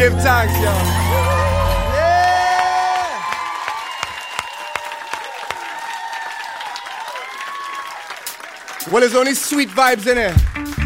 Give thanks, yo. Yeah. Well, there's only sweet vibes in here.